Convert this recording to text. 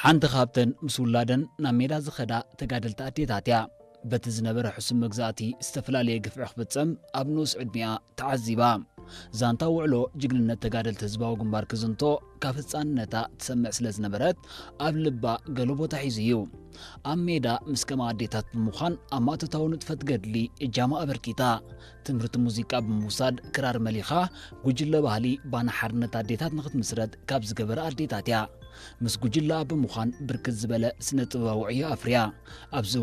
ሓንቲ ካብተን ምስ ውላደን ናብ ሜዳ ዝኸዳ ተጋደልቲ ኣዴታት እያ በቲ ዝነበረ ሕሱም መግዛእቲ ዝተፈላለየ ግፍዒ ክፍፀም ኣብ ንኡስ ዕድሚኣ ተዓዚባ ዛንታ ውዕሎ ጅግንነት ተጋደልቲ ህዝባዊ ግንባር ክዝንቶ ካብ ህፃንነታ ትሰምዕ ስለ ዝነበረት ኣብ ልባ ገሎ ቦታ ሒዙ እዩ ኣብ ሜዳ ምስ ከማ ኣዴታት ብምዃን ኣብ ማእተታዊ ንጥፈት ገድሊ እጃማ ኣበርኪታ ትምህርቲ ሙዚቃ ብምውሳድ ክራር መሊኻ ጉጅለ ባህሊ ባና ሓርነት ኣዴታት ንኽትምስረት ካብ ዝገበረ ኣዴታት እያ ምስ ጉጅለ ብምዃን ብርክት ዝበለ ስነ ጥበባዊ ዕዮ ኣፍርያ ኣብዚ